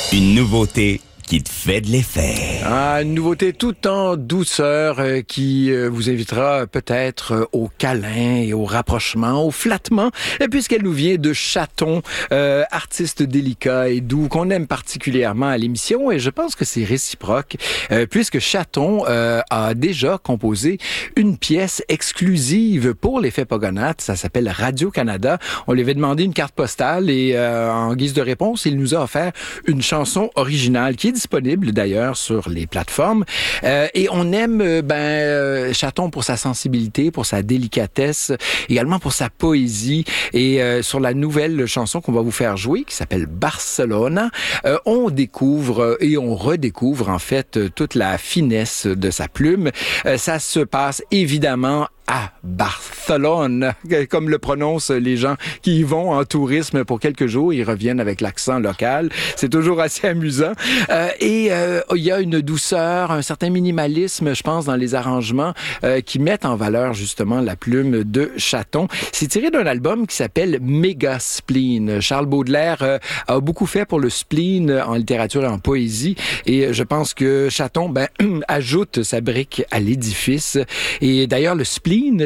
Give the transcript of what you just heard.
Une nouveauté qui te fait de l'effet. Une nouveauté tout en douceur qui vous invitera peut-être au câlin et au rapprochement, au flattement, puisqu'elle nous vient de Chaton, artiste délicat et doux qu'on aime particulièrement à l'émission, et je pense que c'est réciproque, puisque Chaton a déjà composé une pièce exclusive pour l'effet Pogonath. Ça s'appelle Radio-Canada. On lui avait demandé une carte postale et en guise de réponse, il nous a offert une chanson originale qui est disponible d'ailleurs sur les plateformes. Et on aime Chaton pour sa sensibilité, pour sa délicatesse, également pour sa poésie. Et sur la nouvelle chanson qu'on va vous faire jouer, qui s'appelle Barcelona, on découvre et on redécouvre en fait toute la finesse de sa plume. Ça se passe évidemment à Barcelone, comme le prononcent les gens qui y vont en tourisme pour quelques jours. Ils reviennent avec l'accent local. C'est toujours assez amusant. Et il y a une douceur, un certain minimalisme, je pense, dans les arrangements qui mettent en valeur justement la plume de Chaton. C'est tiré d'un album qui s'appelle Méga Spleen. Charles Baudelaire a beaucoup fait pour le spleen en littérature et en poésie. Et je pense que Chaton ajoute sa brique à l'édifice. Et d'ailleurs, le spleen,